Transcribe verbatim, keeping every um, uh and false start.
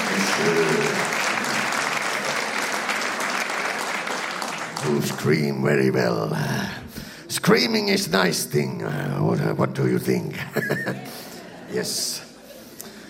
You scream very well. Screaming is nice thing. Uh, what, uh, what do you think? Yes.